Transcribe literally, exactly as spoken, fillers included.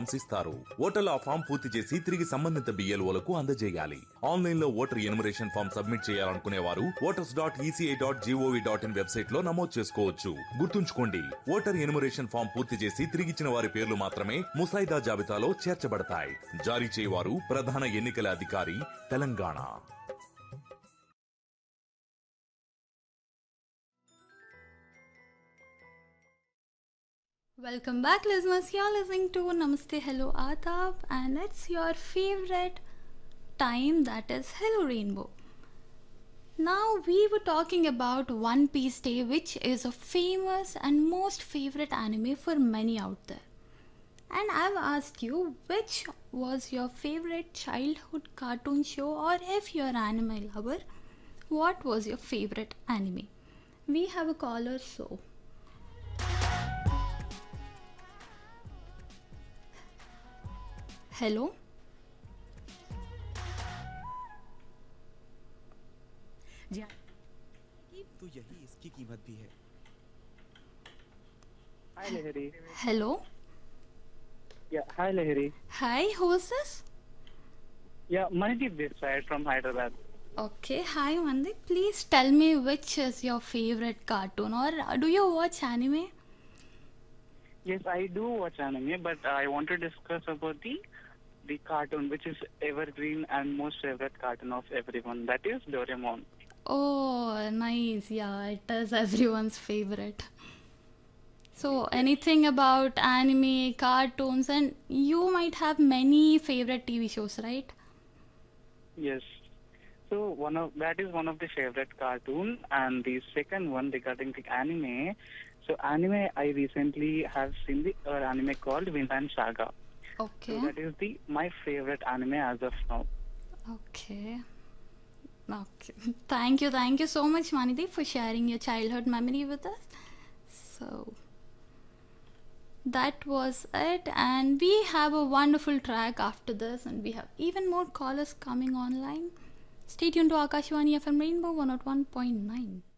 Forms ఇస్తారు. ఓటర్లు ఆ ఫామ్ పూర్తి చేసి తిరిగి సంబంధిత బిఎల్ఓలకు అందజేయాలి. ఆన్లైన్ లో ఓటర్ ఎన్యుమరేషన్ ఫామ్ సబ్మిట్ చేయాలనుకునే వారు voters dot ECI dot GOV dot in website లో నమోదు చేసుకోవచ్చు. గుర్తుంచుకోండి, ఓటర్ ఎన్యుమరేషన్ ఫామ్ పూర్తి చేసి తిరిగిచ్చిన వారి పేర్లు మాత్రమే ముసాయిదా జాబితాలో చేర్చబడతాయి. జారీ చేయవారు ప్రధాన ఎన్నికల అధికారి, Telangana. Welcome back, listeners. You're listening to Namaste Hello Adab, and it's your favorite time, that is Hello Rainbow. Now we were talking about One Piece Day, which is a famous and most favorite anime for many out there. And I've asked you which was your favorite childhood cartoon show, or if you're an anime lover, what was your favorite anime? We have a caller, so hello जी तो यही इसकी कीमत भी है. Hi Lahiri. Hello Yeah, hi Lahiri. Hi, who is this? Yeah, Mandeep this side from Hyderabad. Okay, hi Mandeep. Please tell me which is your favorite cartoon, or do you watch anime? Yes, I do watch anime, but I want to discuss about the the cartoon which is evergreen and most favorite cartoon of everyone. That is Doraemon. Oh, nice. Yeah, it is everyone's favorite. So, anything about anime, cartoons, and you might have many favorite T V shows, right? Yes. So one of that is one of the favorite cartoon, and the second one regarding the anime. So anime, I recently have seen the uh, anime called Vinland Saga. Okay. So that is the my favorite anime as of now. Okay. Okay. Thank you. Thank you so much, Manidi, for sharing your childhood memory with us. So that was it. And we have a wonderful track after this, and we have even more callers coming online. Stay tuned to Akashvani F M Rainbow one oh one point nine.